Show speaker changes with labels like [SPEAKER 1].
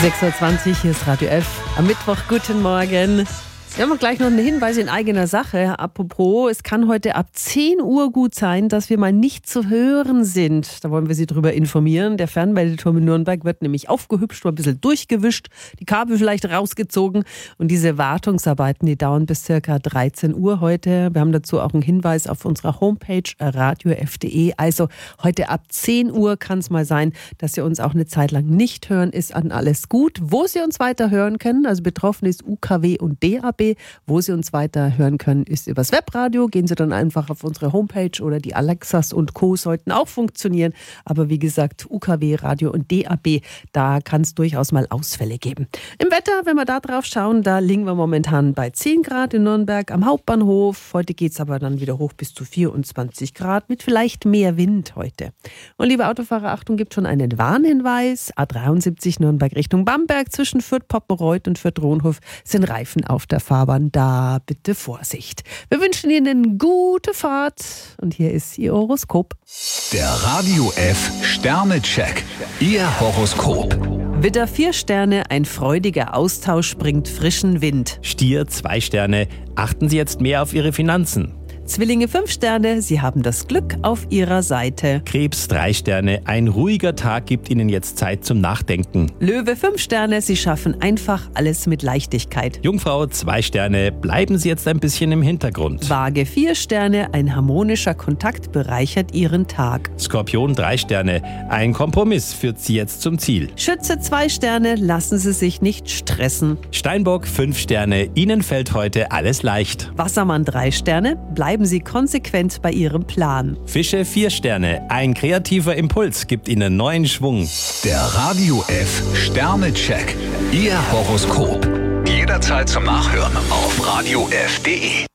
[SPEAKER 1] 6.20 Uhr, hier ist Radio F. Am Mittwoch, guten Morgen. Wir haben auch gleich noch einen Hinweis in eigener Sache. Apropos, es kann heute ab 10 Uhr gut sein, dass wir mal nicht zu hören sind. Da wollen wir Sie darüber informieren. Der Fernmeldeturm in Nürnberg wird nämlich aufgehübscht, mal ein bisschen durchgewischt, die Kabel vielleicht rausgezogen. Und diese Wartungsarbeiten, die dauern bis ca. 13 Uhr heute. Wir haben dazu auch einen Hinweis auf unserer Homepage radiof.de. Also heute ab 10 Uhr kann es mal sein, dass Sie uns auch eine Zeit lang nicht hören. Ist an alles gut. Wo Sie uns weiter hören können, also betroffen ist UKW und DAB. Wo Sie uns weiter hören können, ist übers Webradio. Gehen Sie dann einfach auf unsere Homepage oder die Alexas und Co. sollten auch funktionieren. Aber wie gesagt, UKW, Radio und DAB, da kann es durchaus mal Ausfälle geben. Im Wetter, wenn wir da drauf schauen, da liegen wir momentan bei 10 Grad in Nürnberg am Hauptbahnhof. Heute geht es aber dann wieder hoch bis zu 24 Grad mit vielleicht mehr Wind heute. Und liebe Autofahrer, Achtung, gibt schon einen Warnhinweis. A73 Nürnberg Richtung Bamberg zwischen Fürth-Poppenreuth und Fürth-Rohnhof sind Reifen auf der Fahrbahn, da bitte Vorsicht. Wir wünschen Ihnen gute Fahrt und hier ist Ihr Horoskop.
[SPEAKER 2] Der Radio F Sternecheck. Ihr Horoskop.
[SPEAKER 1] Widder 4 Sterne, ein freudiger Austausch bringt frischen Wind.
[SPEAKER 3] Stier 2 Sterne, achten Sie jetzt mehr auf Ihre Finanzen.
[SPEAKER 1] Zwillinge 5 Sterne, Sie haben das Glück auf Ihrer Seite.
[SPEAKER 3] Krebs 3 Sterne, ein ruhiger Tag gibt Ihnen jetzt Zeit zum Nachdenken.
[SPEAKER 1] Löwe 5 Sterne, Sie schaffen einfach alles mit Leichtigkeit.
[SPEAKER 3] Jungfrau 2 Sterne, bleiben Sie jetzt ein bisschen im Hintergrund.
[SPEAKER 1] Waage 4 Sterne, ein harmonischer Kontakt bereichert Ihren Tag.
[SPEAKER 3] Skorpion 3 Sterne, ein Kompromiss führt Sie jetzt zum Ziel.
[SPEAKER 1] Schütze 2 Sterne, lassen Sie sich nicht stressen.
[SPEAKER 3] Steinbock 5 Sterne, Ihnen fällt heute alles leicht.
[SPEAKER 1] Wassermann 3 Sterne, bleiben Sie konsequent bei Ihrem Plan.
[SPEAKER 3] Fische 4 Sterne, ein kreativer Impuls gibt Ihnen neuen Schwung.
[SPEAKER 2] Der Radio F Sternecheck. Ihr Horoskop. Jederzeit zum Nachhören auf radiof.de.